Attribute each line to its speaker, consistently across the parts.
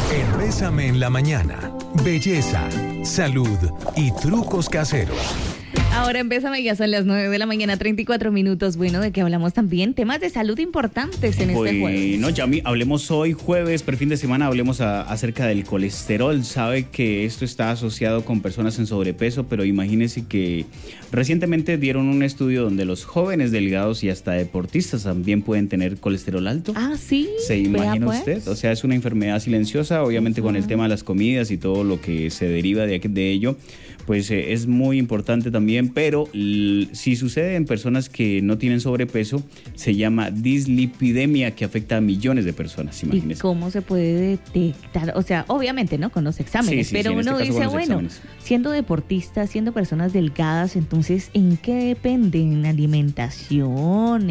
Speaker 1: En Bésame en la Mañana, belleza, salud y trucos caseros.
Speaker 2: Ahora en Bésame, ya son las 9 de la mañana, 34 minutos. Bueno, ¿de qué hablamos también? Temas de salud importantes en este jueves.
Speaker 3: Bueno, Yami, hablemos hoy jueves, fin de semana, hablemos acerca del colesterol. Sabe que esto está asociado con personas en sobrepeso, pero imagínese que recientemente dieron un estudio donde los jóvenes delgados y hasta deportistas también pueden tener colesterol alto.
Speaker 2: Ah, sí.
Speaker 3: ¿Se imagina usted? O sea, es una enfermedad silenciosa, obviamente con el tema de las comidas y todo lo que se deriva de ello, pues es muy importante también, pero si sucede en personas que no tienen sobrepeso, se llama dislipidemia, que afecta a millones de personas, imagínese.
Speaker 2: ¿Y cómo se puede detectar? O sea, obviamente, ¿no? Con los exámenes,
Speaker 3: Sí,
Speaker 2: pero
Speaker 3: en
Speaker 2: uno
Speaker 3: este caso
Speaker 2: dice,
Speaker 3: con los
Speaker 2: bueno,
Speaker 3: exámenes.
Speaker 2: Siendo deportistas, siendo personas delgadas, entonces, ¿en qué depende? ¿En alimentación?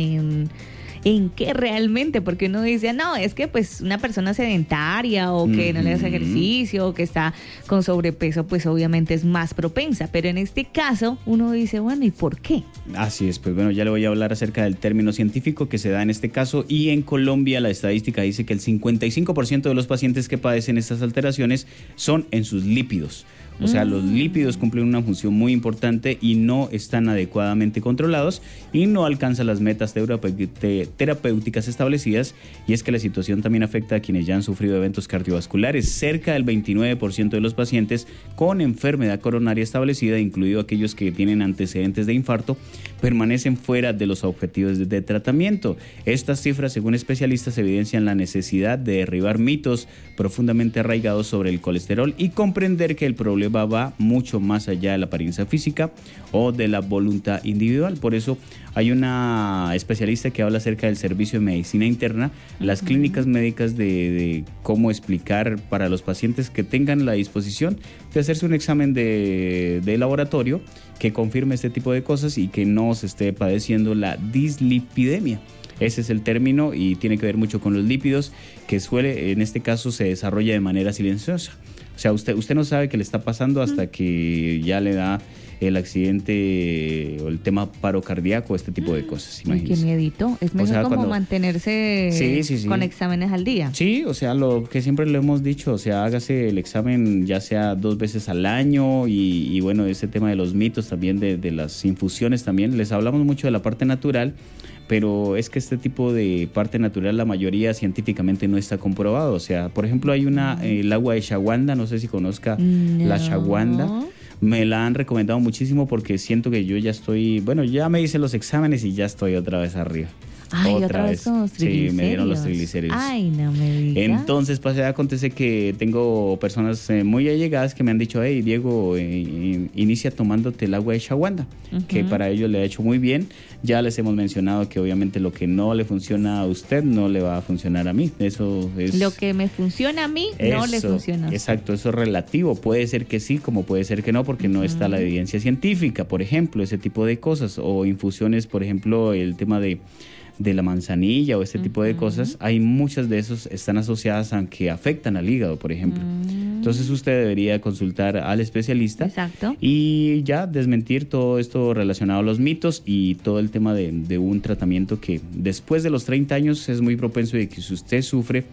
Speaker 2: ¿En qué realmente? Porque uno dice, no, es que pues una persona sedentaria o que no le hace ejercicio o que está con sobrepeso, pues obviamente es más propensa. Pero en este caso uno dice, bueno, ¿y por qué?
Speaker 3: Así es, pues bueno, ya le voy a hablar acerca del término científico que se da en este caso, y en Colombia la estadística dice que el 55% de los pacientes que padecen estas alteraciones son en sus lípidos. O sea, los lípidos cumplen una función muy importante y no están adecuadamente controlados y no alcanzan las metas terapéuticas establecidas, y es que la situación también afecta a quienes ya han sufrido eventos cardiovasculares. Cerca del 29% de los pacientes con enfermedad coronaria establecida, incluido aquellos que tienen antecedentes de infarto, permanecen fuera de los objetivos de tratamiento. Estas cifras, según especialistas, evidencian la necesidad de derribar mitos profundamente arraigados sobre el colesterol y comprender que el problema va mucho más allá de la apariencia física o de la voluntad individual. Por eso hay una especialista que habla acerca del servicio de medicina interna, las clínicas médicas, de cómo explicar para los pacientes que tengan la disposición de hacerse un examen de laboratorio que confirme este tipo de cosas y que no se esté padeciendo la dislipidemia. Ese es el término y tiene que ver mucho con los lípidos, que en este caso se desarrolla de manera silenciosa. O sea, usted no sabe qué le está pasando hasta que ya le da el accidente o el tema paro cardíaco, este tipo de cosas.
Speaker 2: Imagínese. Qué miedito. Es mejor como mantenerse
Speaker 3: sí.
Speaker 2: con exámenes al día.
Speaker 3: Sí, o sea, lo que siempre le hemos dicho, o sea, hágase el examen ya sea 2 veces al año y bueno, ese tema de los mitos también, de las infusiones también. Les hablamos mucho de la parte natural, pero es que este tipo de parte natural, la mayoría científicamente no está comprobado. O sea, por ejemplo, hay el agua de Shawanda, no sé si conozca la Shawanda. Me la han recomendado muchísimo porque siento que yo ya estoy, bueno, ya me hice los exámenes y ya estoy otra vez arriba.
Speaker 2: Ay, otra vez con los triglicéridos.
Speaker 3: Sí, me dieron los triglicéridos.
Speaker 2: Ay, no me digas.
Speaker 3: Entonces, pues acontece que tengo personas muy allegadas que me han dicho, hey, Diego, inicia tomándote el agua de Shawanda, que para ellos le ha hecho muy bien. Ya les hemos mencionado que obviamente lo que no le funciona a usted no le va a funcionar a mí. Eso es...
Speaker 2: Lo que me funciona a mí no le funciona a usted.
Speaker 3: Exacto, eso es relativo. Puede ser que sí, como puede ser que no, porque no está la evidencia científica, por ejemplo, ese tipo de cosas. O infusiones, por ejemplo, el tema de la manzanilla o este tipo de cosas, hay muchas de esos están asociadas a que afectan al hígado, por ejemplo. Entonces usted debería consultar al especialista.
Speaker 2: Exacto.
Speaker 3: Y ya desmentir todo esto relacionado a los mitos y todo el tema de un tratamiento que después de los 30 años es muy propenso de que si usted sufre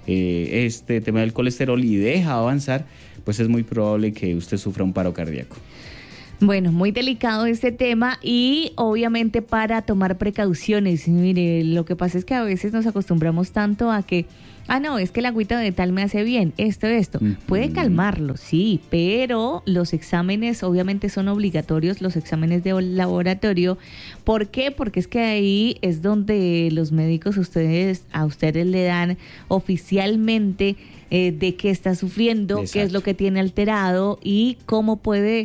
Speaker 3: este tema del colesterol y deja avanzar, pues es muy probable que usted sufra un paro cardíaco.
Speaker 2: Bueno, muy delicado este tema y obviamente para tomar precauciones. Mire, lo que pasa es que a veces nos acostumbramos tanto a que, no, es que la agüita de tal me hace bien, esto. Puede calmarlo, sí, pero los exámenes obviamente son obligatorios, los exámenes de laboratorio. ¿Por qué? Porque es que ahí es donde los médicos a ustedes le dan oficialmente de qué está sufriendo, Exacto. qué es lo que tiene alterado y cómo puede,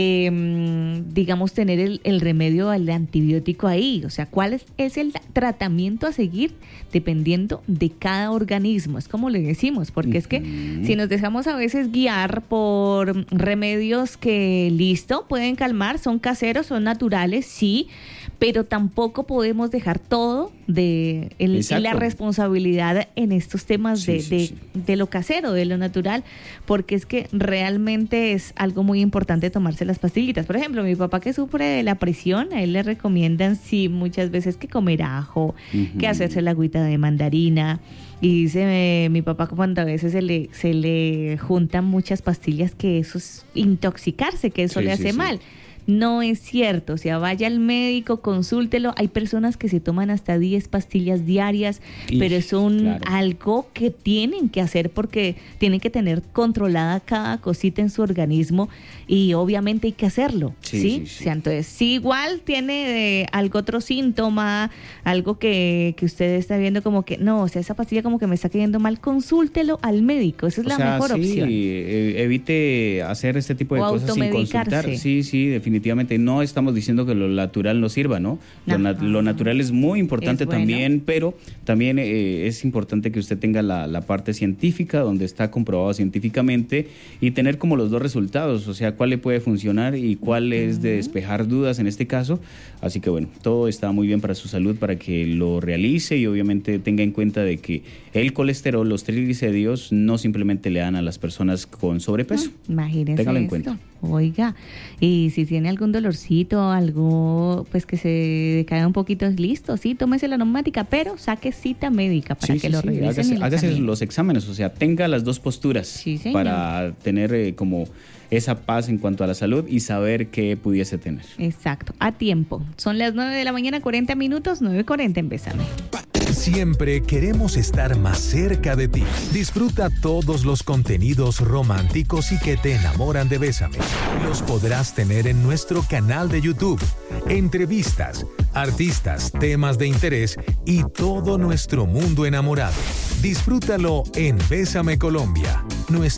Speaker 2: digamos, tener el remedio al antibiótico ahí. O sea, cuál es el tratamiento a seguir dependiendo de cada organismo. Es como le decimos, porque es que si nos dejamos a veces guiar por remedios que, listo, pueden calmar, son caseros, son naturales, sí, pero tampoco podemos dejar todo de la responsabilidad en estos temas de lo casero, de lo natural, porque es que realmente es algo muy importante tomarse las pastillitas. Por ejemplo, mi papá que sufre de la presión, a él le recomiendan sí muchas veces que comer ajo, que hacerse la agüita de mandarina. Y dice mi papá cuando a veces se le juntan muchas pastillas que eso es intoxicarse, que eso le hace mal. No es cierto, o sea, vaya al médico, consúltelo. Hay personas que se toman hasta 10 pastillas diarias, pero es algo que tienen que hacer porque tienen que tener controlada cada cosita en su organismo y obviamente hay que hacerlo, ¿sí? O sea, entonces, si igual tiene algo otro síntoma, algo que usted está viendo como que, no, o sea, esa pastilla como que me está cayendo mal, consúltelo al médico, esa es la mejor opción.
Speaker 3: Evite hacer este tipo de cosas sin consultar. Sí, definitivamente. No estamos diciendo que lo natural no sirva, ¿no? Lo natural es muy importante también, pero también es importante que usted tenga la parte científica, donde está comprobado científicamente, y tener como los dos resultados, o sea, cuál le puede funcionar y cuál es de despejar dudas en este caso. Así que bueno, todo está muy bien para su salud, para que lo realice y obviamente tenga en cuenta de que el colesterol, los triglicéridos, no simplemente le dan a las personas con sobrepeso.
Speaker 2: Imagínese.
Speaker 3: Téngalo en cuenta.
Speaker 2: Oiga, y si tiene algún dolorcito, algo pues que se decaiga un poquito, listo, sí, tómese la neumática, pero saque cita médica para que lo revisen.
Speaker 3: Hágase los exámenes, o sea, tenga las dos posturas para tener como esa paz en cuanto a la salud y saber qué pudiese tener.
Speaker 2: Exacto, a tiempo. Son las 9 de la mañana, 40 minutos, 9:40 en Bésame.
Speaker 1: Siempre queremos estar más cerca de ti. Disfruta todos los contenidos románticos y que te enamoran de Bésame. Los podrás tener en nuestro canal de YouTube. Entrevistas, artistas, temas de interés y todo nuestro mundo enamorado. Disfrútalo en Bésame Colombia.